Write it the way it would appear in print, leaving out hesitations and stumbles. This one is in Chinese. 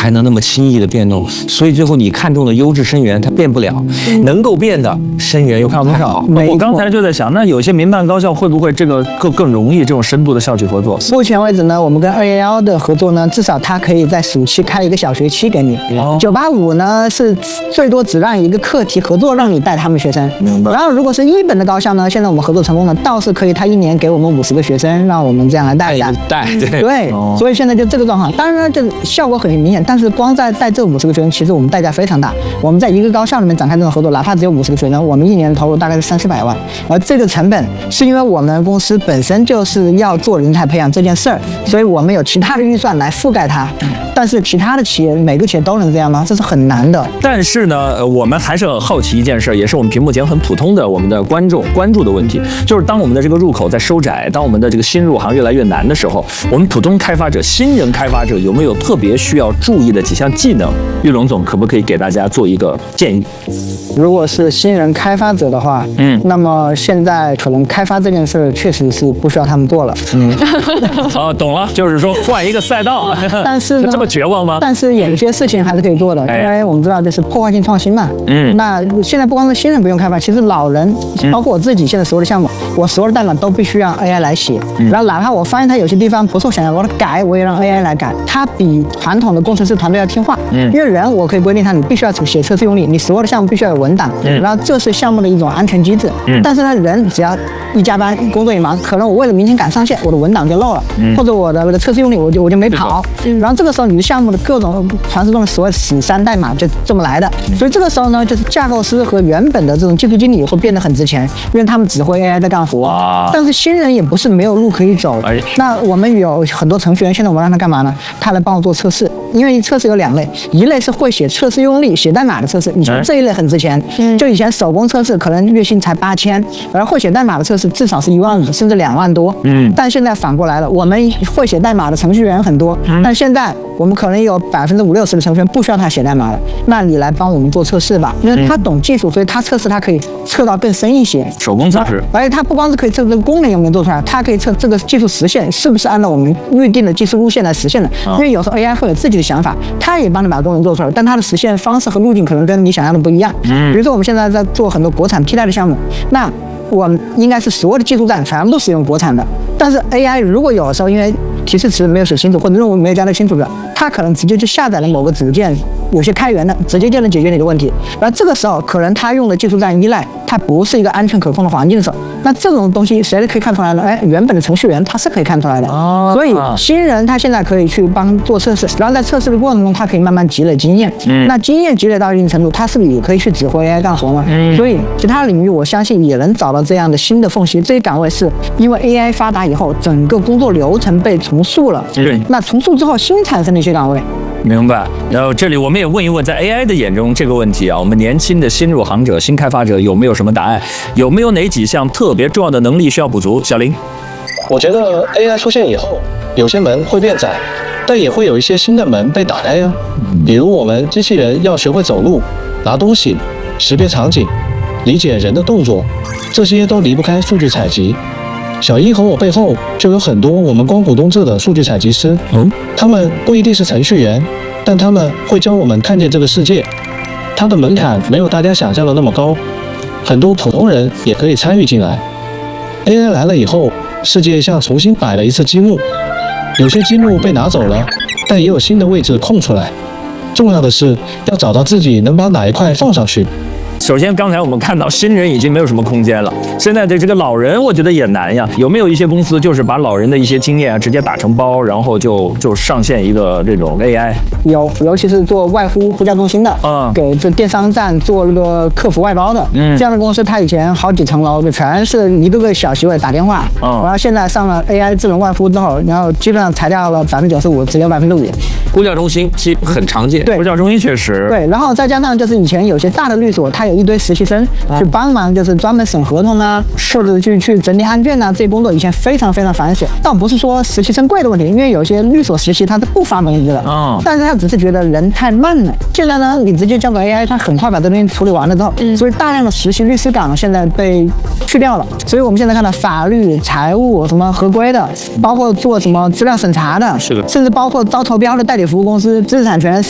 还能那么轻易的变动？所以最后你看中的优质生源它变不了，能够变的生源又看不少。 我刚才就在想，那有些民办高校会不会这个更容易这种深度的校区合作？ 目前为止呢，我们跟211的合作呢，至少它可以在暑期开一个小学期给你。985呢是最多只让一个课题合作，让你带他们学生。 明白。 然后如果是一本的高校呢，现在我们合作成功了，倒是可以他1年给我们50个学生，让我们这样来带一下。对，所以现在就这个状况。当然这效果很明显，但是光在带这50个学生，其实我们代价非常大。我们在一个高校里面展开这种合作，哪怕只有50个学生，我们1年投入大概是300-400万。而这个成本是因为我们公司本身就是要做人才培养这件事儿，所以我们有其他的预算来覆盖它。但是其他的企业，每个企业都能这样吗？这是很难的。 但是呢，我们还是很好奇一件事，也是我们屏幕前很普通的我们的观众关注的问题，就是当我们的这个入口在收窄，当我们的这个新入行越来越难的时候，我们普通开发者、新人开发者有没有特别需要注意的几项技能？玉龙总可不可以给大家做一个建议？ 如果是新人开发者的话，那么现在可能开发这件事确实是不需要他们做了。 懂了，就是说换一个赛道。 但是呢， 这么绝望吗？ 但是有些事情还是可以做的，因为我们知道这是破坏性创新嘛。那现在不光是新人不用开发，其实老人，包括我自己，现在所有的项目，我所有的代码都必须让 AI 来写。然后哪怕我发现它有些地方不是我想要我的改，我也让 AI 来改。它比传统的工程师团队要听话。因为人我可以规定他，你必须要写测试用例，你所有的项目必须要有文档。然后这是项目的一种安全机制。但是呢，人只要一加班，工作一忙，可能我为了明天赶上线，我的文档就漏了，或者我的那个测试用例我就没跑。然后这个时候你的项目的各种传说中的所谓死删代码就这么来的。所以这个时候呢，就是架构师和原本的这种技术经理会变得很值钱，因为他们指挥 AI 在干活。但是新人也不是没有路可以走。那我们有很多程序员，现在我们让他干嘛呢？他来帮我做测试，因为测试有2类，一类是会写测试用例、写代码的测试，你说这一类很值钱。就以前手工测试可能月薪才8000，而会写代码的测试至少是15000甚至2万多。但现在反过来了，我们会写代码的程序员很多，但现在我们可能有50%-60%的程序员不需要他写代码了，那你来帮我们做测试吧，因为他懂技术，所以他测试他可以测到更深一些。 手工测试， 而且他不光是可以测这个功能有没有做出来，他可以测这个技术实现是不是按照我们预定的技术路线来实现的。因为有时候 AI 会有自己的想法，他也帮你把功能做出来，但它的实现方式和路径可能跟你想象的不一样。比如说我们现在在做很多国产替代的项目，那我们应该是所有的技术栈全部使用国产的，但是 AI 如果有的时候因为提示词没有写清楚，或者任务没有加得清楚的，它可能直接就下载了某个组件，有些开源的直接就能解决你的问题。而这个时候可能它用的技术栈依赖，它不是一个安全可控的环境的时候，那这种东西谁可以看出来呢？原本的程序员他是可以看出来的。所以新人他现在可以去帮做测试，然后在测试的过程中他可以慢慢积累经验。那经验积累到一定程度，他是不是也可以去指挥 AI 干活吗？所以其他领域我相信也能找到这样的新的缝隙。这些岗位是因为 AI 发达以后，整个工作流程被重塑了。那重塑之后新产生的一些岗位。 明白。然后这里我们也问一问，在 AI 的眼中这个问题啊，我们年轻的新入行者、新开发者有没有什么答案？有没有哪几项特别重要的能力需要补足？小林， 我觉得 AI 出现以后，有些门会变窄，但也会有一些新的门被打开呀。比如我们机器人要学会走路、拿东西、识别场景、理解人的动作，这些都离不开数据采集。小一和我背后就有很多我们光谷东浙的数据采集师，他们不一定是程序员，但他们会教我们看见这个世界。它的门槛没有大家想象的那么高，很多普通人也可以参与进来。AI 来了以后，世界像重新摆了一次积木，有些积木被拿走了，但也有新的位置空出来。重要的是要找到自己能把哪一块放上去。 首先，刚才我们看到新人已经没有什么空间了，现在的这个老人，我觉得也难呀。有没有一些公司就是把老人的一些经验啊直接打成包，然后就上线一个这种 AI？ 有，尤其是做外呼价中心的，给这电商站做那个客服外包的，这样的公司，它以前好几层楼全是一个个小席位打电话，然后现在上了 AI 智能外呼之后，然后基本上裁掉了95%，只有5%。 呼叫中心其实很常见， 对， 呼叫中心确实对，然后再加上就是以前有些大的律所，它有一堆实习生去帮忙，就是专门审合同啊，或者去整理案卷啊，这些工作以前非常非常繁琐。倒不是说实习生贵的问题，因为有些律所实习他是不发文字的，但是他只是觉得人太慢了。现在呢，你直接交给 AI， 它很快把这东西处理完了之后，所以大量的实习律师岗现在被去掉了。所以我们现在看到法律、财务什么合规的，包括做什么资料审查的， 是的， 甚至包括招投标的代理服务公司、知识产权